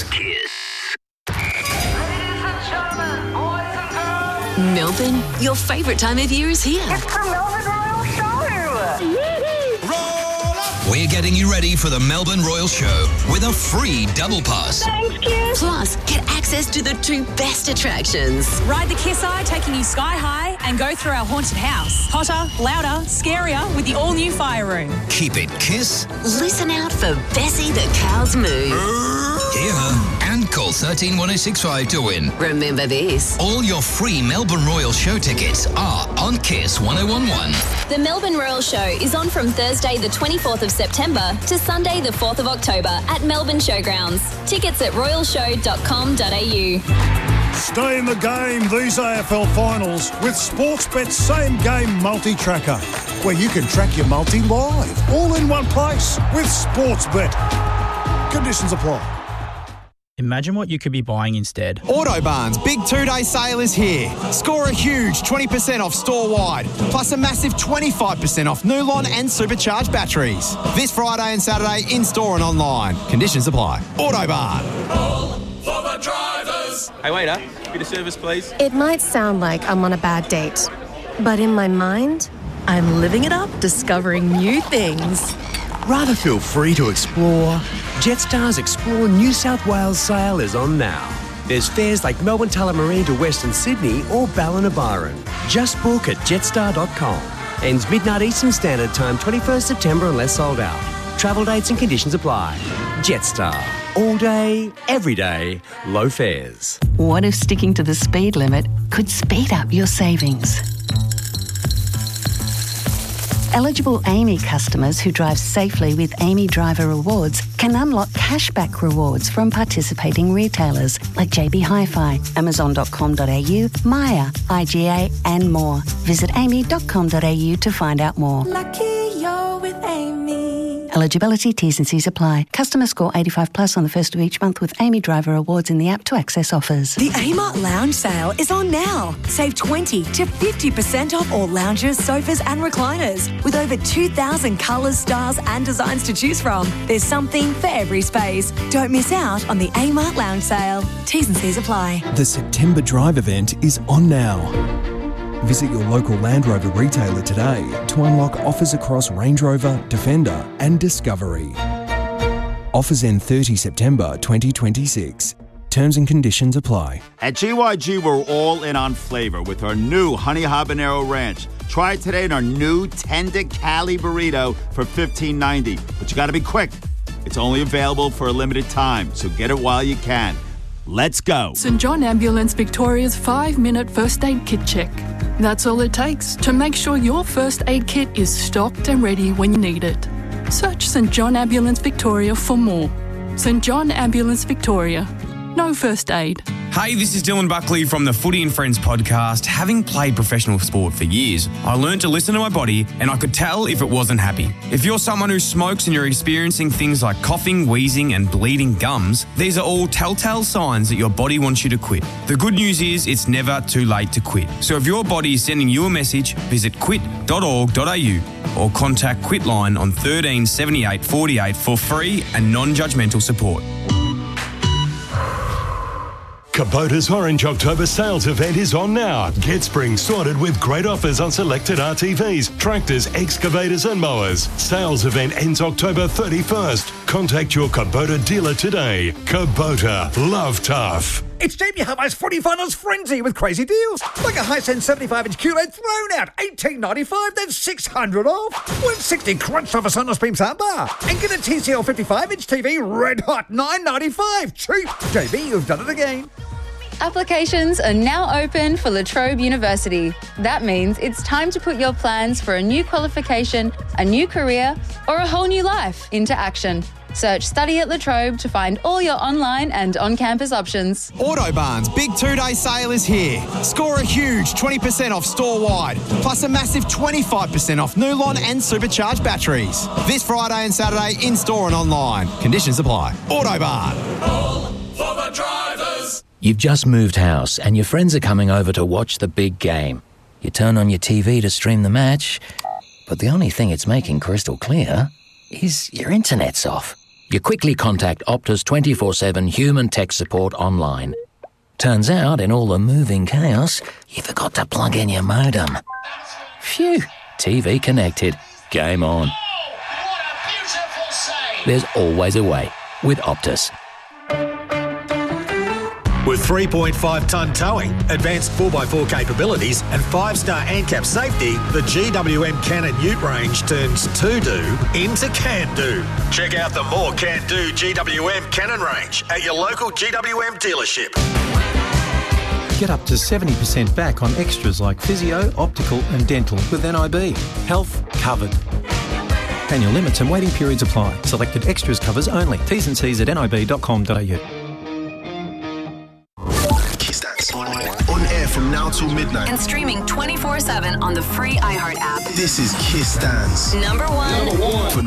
Kiss. Melbourne, your favourite time of year is here. It's the Melbourne Royal Show! We're getting you ready for the Melbourne Royal Show with a free double pass. Thanks, Kiss! Plus, get access to the two best attractions. Ride the Kiss Eye, taking you sky high, and go through our haunted house. Hotter, louder, scarier with the all-new fire room. Keep it Kiss. Listen out for Bessie the Cow's Moo. Here and call 131065 to win. Remember this. All your free Melbourne Royal Show tickets are on Kiss 1011. The Melbourne Royal Show is on from Thursday the 24th of September to Sunday the 4th of October at Melbourne Showgrounds. Tickets at royalshow.com.au. Stay in the game these AFL finals with Sportsbet's Same Game Multi-Tracker, where you can track your multi live, all in one place with Sportsbet. Conditions apply. Imagine what you could be buying instead. Autobarn's big 2-day sale is here. Score a huge 20% off store-wide, plus a massive 25% off Nulon and supercharged batteries. This Friday and Saturday in-store and online. Conditions apply. Autobarn. All for the drivers. Hey, waiter, bit of service, please. It might sound like I'm on a bad date, but in my mind, I'm living it up, discovering new things. Rather feel free to explore? Jetstar's Explore New South Wales sale is on now. There's fares like Melbourne Tullamarine to Western Sydney or Ballina Byron. Just book at jetstar.com. Ends midnight Eastern Standard Time, 21st September unless sold out. Travel dates and conditions apply. Jetstar. All day, every day, low fares. What if sticking to the speed limit could speed up your savings? Eligible AAMI customers who drive safely with AAMI Driver Rewards can unlock cashback rewards from participating retailers like JB Hi-Fi, Amazon.com.au, Maya, IGA and more. Visit aami.com.au to find out more. Lucky you're with AAMI. Eligibility, T's and C's apply. Customer score 85 plus on the first of each month with AAMI Driver Rewards in the app to access offers. The Amart Lounge sale is on now. Save 20 to 50% off all lounges, sofas and recliners. With over 2,000 colours, styles and designs to choose from. There's something for every space. Don't miss out on the Amart Lounge sale. T's and C's apply. The September Drive event is on now. Visit your local Land Rover retailer today to unlock offers across Range Rover, Defender and Discovery. Offers end 30 September 2026. Terms and conditions apply. At GYG, we're all in on flavor with our new Honey Habanero Ranch. Try it today in our new Tender Cali Burrito for $15.90. But you got to be quick. It's only available for a limited time, so get it while you can. Let's go. St John Ambulance Victoria's 5-minute first aid kit check. That's all it takes to make sure your first aid kit is stocked and ready when you need it. Search St John Ambulance Victoria for more. St John Ambulance Victoria. No first aid. Hey, this is Dylan Buckley from the Footy and Friends podcast. Having played professional sport for years, I learned to listen to my body and I could tell if it wasn't happy. If you're someone who smokes and you're experiencing things like coughing, wheezing and bleeding gums, these are all telltale signs that your body wants you to quit. The good news is it's never too late to quit. So if your body is sending you a message, visit quit.org.au or contact Quitline on 13 78 48 for free and non-judgmental support. Kubota's Orange October sales event is on now. Get spring sorted with great offers on selected RTVs, tractors, excavators and mowers. Sales event ends October 31st. Contact your Kubota dealer today. Kubota, love tough. It's Jamie Hubbar's Footy Finals Frenzy with crazy deals. Like a Hisense 75-inch QLED thrown out, $18.95, then $600 off. $160 crunched off a Sonos Beam soundbar. And get a TCL 55-inch TV red hot, $9.95. Cheap. JB, you've done it again. Applications are now open for La Trobe University. That means it's time to put your plans for a new qualification, a new career, or a whole new life into action. Search Study at La Trobe to find all your online and on-campus options. Autobarn's big 2-day sale is here. Score a huge 20% off store-wide, plus a massive 25% off Nulon and supercharged batteries. This Friday and Saturday in-store and online. Conditions apply. Autobarn. All for the drivers. You've just moved house and your friends are coming over to watch the big game. You turn on your TV to stream the match, but the only thing it's making crystal clear is your internet's off. You quickly contact Optus 24/7 human tech support online. Turns out, in all the moving chaos, you forgot to plug in your modem. Phew, TV connected. Game on. There's always a way with Optus. With 3.5-tonne towing, advanced 4x4 capabilities and 5-star ANCAP safety, the GWM Cannon Ute range turns to-do into can-do. Check out the more can-do GWM Cannon range at your local GWM dealership. Get up to 70% back on extras like physio, optical and dental with NIB. Health covered. Annual limits and waiting periods apply. Selected extras covers only. T's and C's at nib.com.au. On air from now till midnight. And streaming 24/7 on the free iHeart app. This is Kiss Dance. Number one. For